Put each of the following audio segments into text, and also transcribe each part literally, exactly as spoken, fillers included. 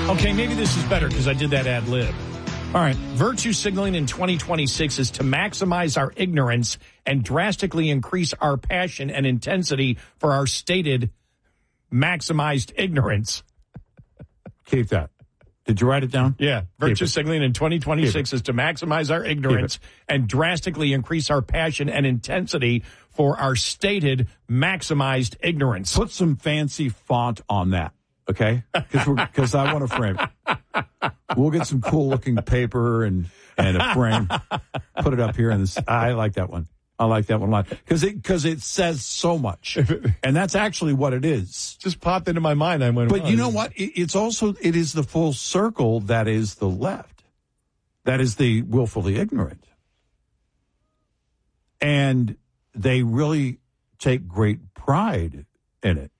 Okay, maybe this is better because I did that ad lib. All right. Virtue signaling in twenty twenty-six is to maximize our ignorance and drastically increase our passion and intensity for our stated maximized ignorance. Keep that. Did you write it down? Yeah. Virtue signaling in twenty twenty-six is to maximize our ignorance and drastically increase our passion and intensity for our stated maximized ignorance. Put some fancy font on that, okay? Because I want to frame it. We'll get some cool-looking paper and, and a frame. Put it up here. In this. I like that one. I like that one a lot. Because it, because it says so much. And that's actually what it is. Just popped into my mind. I went, But oh, you know what? It, it's also, it is the full circle that is the left. That is the willfully ignorant. And they really take great pride in it.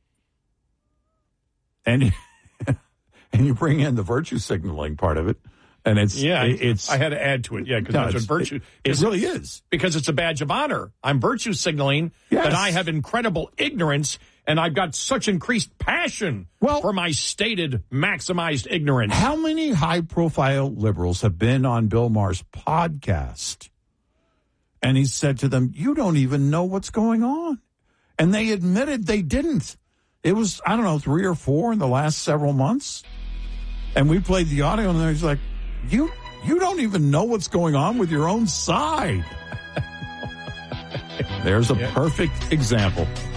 And and you bring in the virtue signaling part of it, and it's yeah, it, it's. I had to add to it, yeah, because no, that's what virtue. It, it really is because it's a badge of honor. I'm virtue signaling yes. that I have incredible ignorance, and I've got such increased passion well, for my stated maximized ignorance. How many high-profile liberals have been on Bill Maher's podcast? And he said to them, you don't even know what's going on. And they admitted they didn't. It was, I don't know, three or four in the last several months. And we played the audio, and he's like, you you don't even know what's going on with your own side. There's a yeah. perfect example.